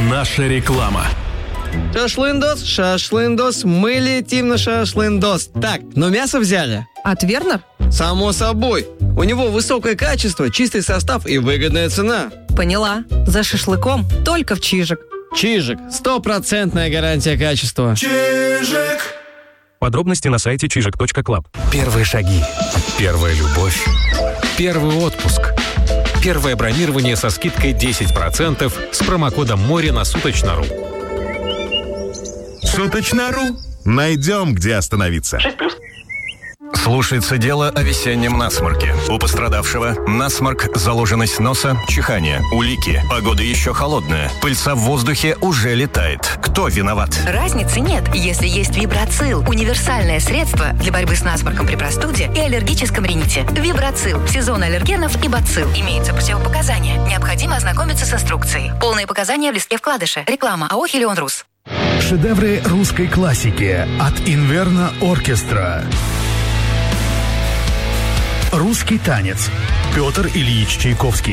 Наша реклама. Шашлындос, мы летим на шашлындос. Так, мясо взяли? От Вернер? Само собой. У него высокое качество, чистый состав и выгодная цена. Поняла. За шашлыком только в Чижик. Чижик. 100% гарантия качества. Чижик. Подробности на сайте чижик.клаб. Первые шаги. Первая любовь. Первый отпуск. Первое бронирование со скидкой 10% с промокодом «Море» на Суточно.ру. Суточно.ру. Найдем, где остановиться. 6+. Слушается дело о весеннем насморке. У пострадавшего насморк, заложенность носа, чихание, улики. Погода еще холодная. Пыльца в воздухе уже летает. Кто виноват? Разницы нет, если есть Вибрацил. Универсальное средство для борьбы с насморком при простуде и аллергическом рините. Вибрацил. Сезон аллергенов и бацилл. Имеются противопоказания. Необходимо ознакомиться с инструкцией. Полные показания в листке вкладыша. Реклама АО «Хелион Рус». Шедевры русской классики от Инверно Оркестра. «Русский танец». Петр Ильич Чайковский.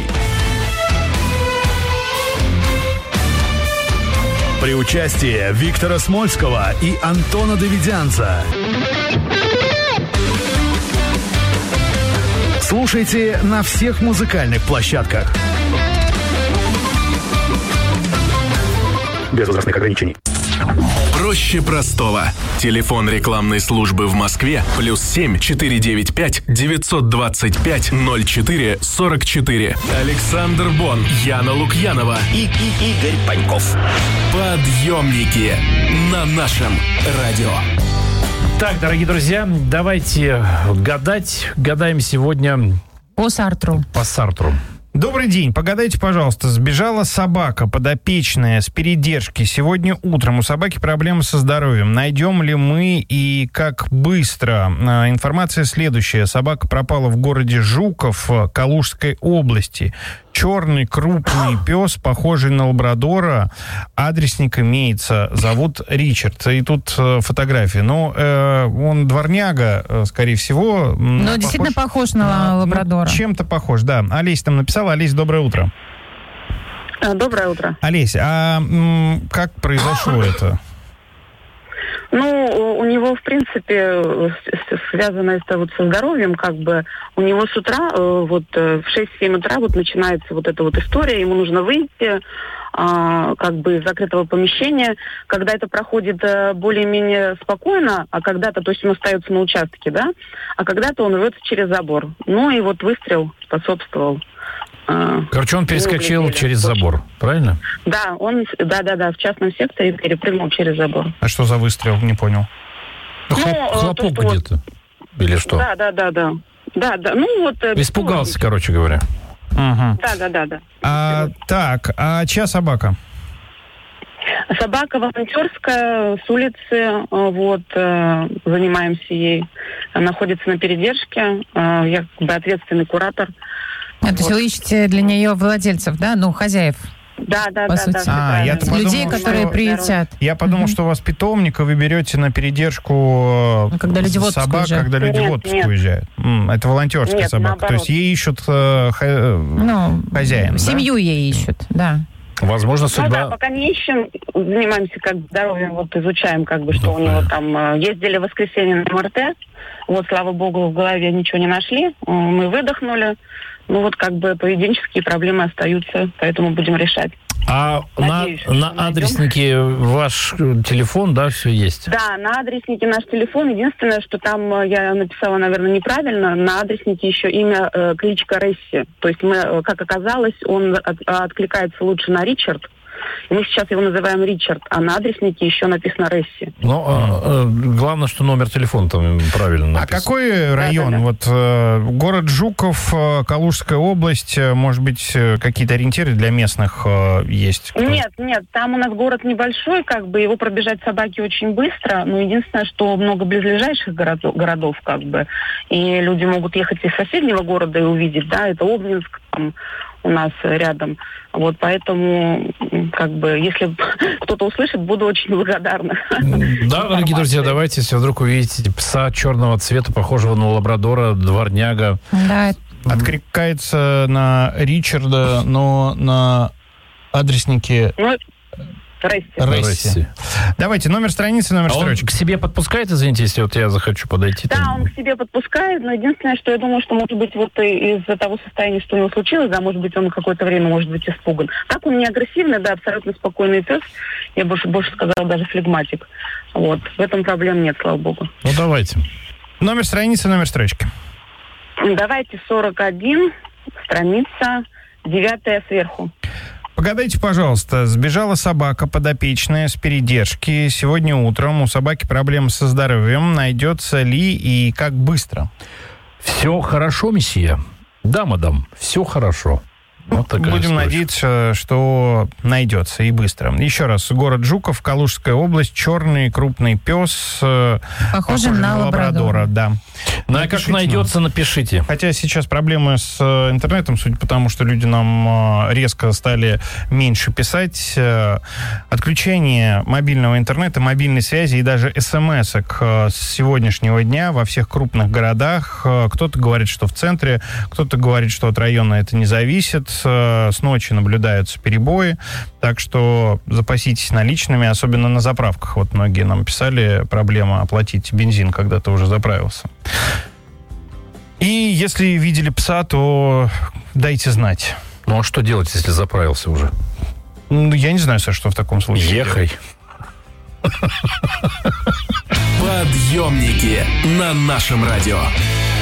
При участии Виктора Смольского и Антона Давидянца. Слушайте на всех музыкальных площадках. Без возрастных ограничений. Проще простого. Телефон рекламной службы в Москве +7 495 925 04 44. Александр Бон, Яна Лукьянова и Игорь Паньков. Подъемники на нашем радио. Так, дорогие друзья, давайте гадать. Гадаем сегодня по Сартру. Добрый день. Погадайте, пожалуйста. Сбежала собака подопечная с передержки. Сегодня утром у собаки проблемы со здоровьем. Найдем ли мы и как быстро? Информация следующая. Собака пропала в городе Жуков Калужской области. Черный крупный пес, похожий на лабрадора. Адресник имеется. Зовут Ричард. И тут фотография. Он дворняга, скорее всего. Но действительно похож на лабрадора. Чем-то похож, да. Олесь там написала. Олесь, доброе утро. Доброе утро. Олесь, а как произошло это? У него, в принципе, связано это со здоровьем, у него с утра, в 6-7 утра начинается эта история, ему нужно выйти, из закрытого помещения, когда это проходит более-менее спокойно, а когда-то, то есть он остается на участке, да, а когда-то он рвется через забор. И выстрел способствовал. Короче, он перескочил через забор, правильно? Да, он, в частном секторе перепрыгнул через забор. А что за выстрел? Не понял. Хлопок где-то? Или что? Да. Испугался, короче говоря. Угу. Да. А чья собака? Собака волонтерская, с улицы, занимаемся ей. Находится на передержке, я ответственный куратор. То есть вы ищете для нее владельцев, да? хозяев? Да. Людей, которые приютят. Я подумал, что у вас питомник, и вы берете на передержку когда люди в отпуск уезжают. Когда люди в отпуск уезжают. Это волонтерская собака. Наоборот. То есть ей ищут хозяин. Семью ей ищут, да. Возможно, судьба... пока не ищем, занимаемся здоровьем, изучаем, что у него там. Ездили в воскресенье на МРТ, слава богу, в голове ничего не нашли, мы выдохнули. Поведенческие проблемы остаются, поэтому будем решать. А на адреснике ваш телефон, да, все есть? Да, на адреснике наш телефон. Единственное, что там я написала, наверное, неправильно. На адреснике еще имя, кличка Ресси. То есть мы, как оказалось, он откликается лучше на Ричард. И мы сейчас его называем Ричард, а на адреснике еще написано Ресси. Главное, что номер телефона там правильно написан. А какой район? Город Жуков, Калужская область, может быть, какие-то ориентиры для местных есть? Нет, там у нас город небольшой, его пробежать собаки очень быстро, но единственное, что много близлежащих городов, и люди могут ехать из соседнего города и увидеть, да, это Обнинск, там у нас рядом. Поэтому, если кто-то услышит, буду очень благодарна. Да, дорогие друзья, давайте, если вдруг увидите пса черного цвета, похожего на лабрадора, дворняга. Да. Откликается на Ричарда, но на адреснике Ресси. Давайте номер страницы, номер строчки. Он к себе подпускает, извините, если вот я захочу подойти? Да, он к себе подпускает, но единственное, что я думаю, что, может быть, вот из-за того состояния, что у него случилось, да, может быть, он какое-то время может быть испуган. Так он не агрессивный, да, абсолютно спокойный пес. Я больше сказала, даже флегматик. Вот. В этом проблем нет, слава богу. Ну, давайте. Номер страницы, номер строчки. Давайте 41, страница 9 сверху. Погадайте, пожалуйста, сбежала собака подопечная с передержки. Сегодня утром у собаки проблемы со здоровьем. Найдется ли и как быстро? Все хорошо, месье. Да, мадам, все хорошо. Вот будем надеяться, что найдется и быстро. Еще раз, город Жуков, Калужская область, черный крупный пес. Похоже на лабрадора. Да. Как найдется, напишите. Хотя сейчас проблемы с интернетом, судя по тому, что люди нам резко стали меньше писать. Отключение мобильного интернета, мобильной связи и даже смс-ок с сегодняшнего дня во всех крупных городах. Кто-то говорит, что в центре, кто-то говорит, что от района это не зависит. С ночи наблюдаются перебои, так что запаситесь наличными, особенно на заправках. Вот многие нам писали, проблема оплатить бензин, когда ты уже заправился. И если видели пса, то дайте знать. Ну а что делать, если заправился уже? Ну, я не знаю, Саш, что в таком случае. Ехай. Подъемники на нашем радио.